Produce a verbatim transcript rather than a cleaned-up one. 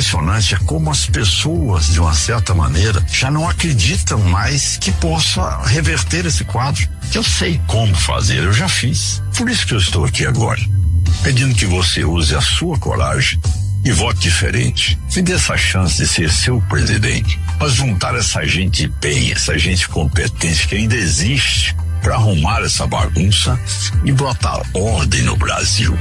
impressionante é como as pessoas, de uma certa maneira, já não acreditam mais que possa reverter esse quadro. Eu sei como fazer, eu já fiz. Por isso que eu estou aqui agora, pedindo que você use a sua coragem e vote diferente. Me dê essa chance de ser seu presidente, mas juntar essa gente bem, essa gente competente que ainda existe, para arrumar essa bagunça e botar ordem no Brasil.